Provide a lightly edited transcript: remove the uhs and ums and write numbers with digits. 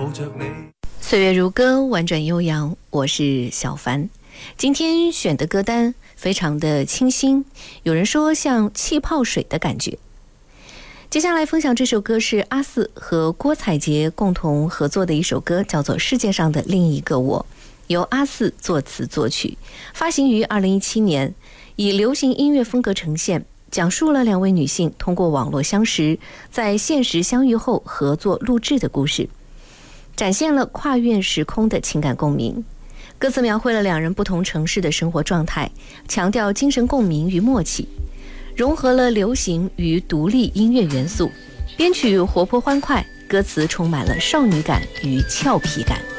抱着你。 岁月如歌，婉转悠扬，我是小凡。今天选的歌单非常的清新，有人说像气泡水的感觉。接下来分享这首歌是阿肆和郭采洁共同合作的一首歌，叫做《世界上的另一个我》，由阿肆作词作曲，发行于2017年，以流行音乐风格呈现，讲述了两位女性通过网络相识，在现实相遇后合作录制的故事，展现了跨越时空的情感共鸣。歌词描绘了两人不同城市的生活状态，强调精神共鸣与默契，融合了流行与独立音乐元素，编曲活泼欢快，歌词充满了少女感与俏皮感。